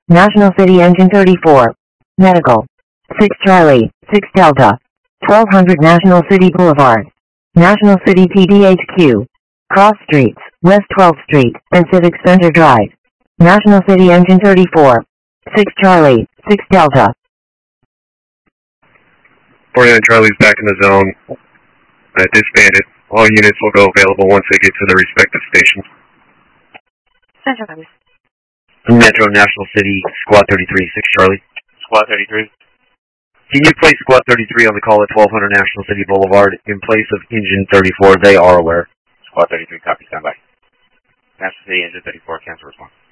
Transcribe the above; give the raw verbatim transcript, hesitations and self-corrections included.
National City Engine thirty-four. Medical. six Charlie, six Delta. twelve hundred National City Boulevard. National City P D H Q. Cross Streets, West twelfth Street, and Civic Center Drive. National City Engine thirty-four. six Charlie, six Delta. forty-nine Charlie's back in the zone. I disbanded. All units will go available once they get to their respective stations. Metro National City, Squad thirty-three, six Charlie. Squad thirty-three. Can you place Squad thirty-three on the call at twelve hundred National City Boulevard in place of Engine thirty-four? They are aware. Squad thirty-three, copy, stand by. National City Engine thirty-four, cancel response.